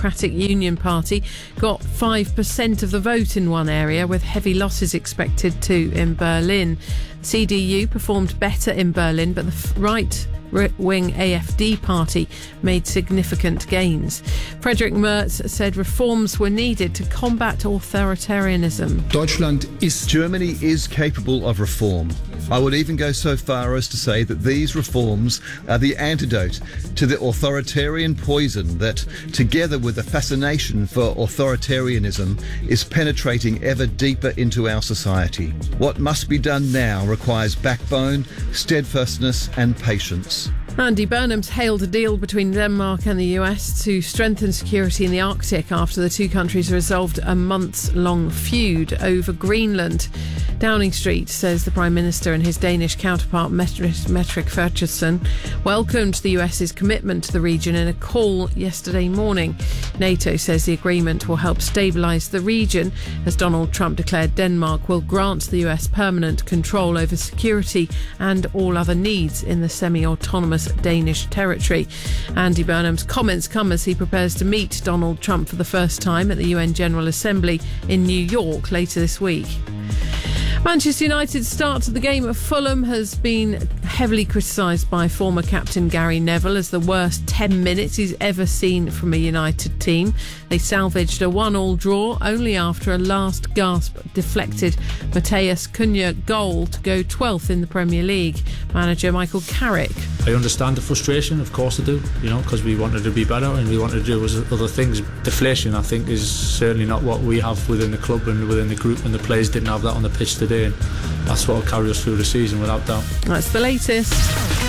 Democratic Union Party got 5% of the vote in one area, with heavy losses expected too in Berlin. CDU performed better in Berlin, but the right-wing AfD party made significant gains. Friedrich Merz said reforms were needed to combat authoritarianism. Germany is capable of reform. I would even go so far as to say that these reforms are the antidote to the authoritarian poison that, together with the fascination for authoritarianism, is penetrating ever deeper into our society. What must be done now requires backbone, steadfastness and patience. Andy Burnham's hailed a deal between Denmark and the US to strengthen security in the Arctic after the two countries resolved a months-long feud over Greenland. Downing Street says the Prime Minister and his Danish counterpart Mette Frederiksen welcomed the US's commitment to the region in a call yesterday morning. NATO says the agreement will help stabilise the region, as Donald Trump declared Denmark will grant the US permanent control over security and all other needs in the semi-autonomous Danish territory. Andy Burnham's comments come as he prepares to meet Donald Trump for the first time at the UN General Assembly in New York later this week. Manchester United's start to the game at Fulham has been heavily criticised by former captain Gary Neville as the worst 10 minutes he's ever seen from a United team. They salvaged a 1-1 draw only after a last-gasp deflected Matheus Cunha goal to go 12th in the Premier League. Manager Michael Carrick. I understand the frustration, of course I do, because we wanted to be better and we wanted to do other things. Deflation, I think, is certainly not what we have within the club and within the group, and the players didn't have that on the pitch today, and that's what will carry us through the season without doubt. That's the latest.